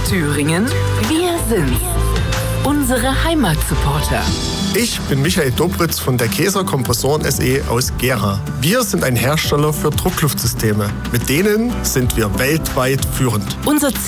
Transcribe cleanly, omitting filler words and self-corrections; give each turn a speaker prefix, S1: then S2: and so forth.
S1: Thüringen, wir sind's. Unsere Heimatsupporter.
S2: Ich bin Michael Dobritz von der Kaeser Kompressoren SE aus Gera. Wir sind ein Hersteller für Druckluftsysteme. Mit denen sind wir weltweit führend.
S1: Unser